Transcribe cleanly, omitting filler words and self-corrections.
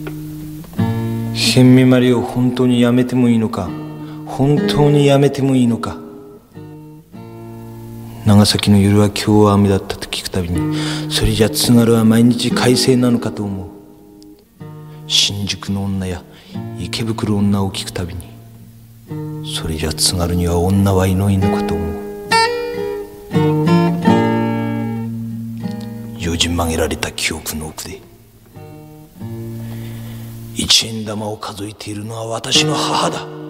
辺見マリを本当にやめてもいいのか、本当にやめてもいいのか。長崎の夜は今日は雨だったと聞くたびに、それじゃ津軽は毎日快晴なのかと思う。新宿の女や池袋女を聞くたびに、それじゃ津軽には女はいないのかと思う。よじ曲げられた記憶の奥で一円玉を数えているのは私の母だ。